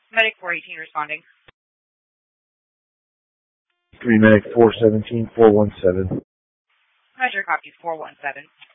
Medic 418 responding. 3 Medic 417, 417. Measure copy 417.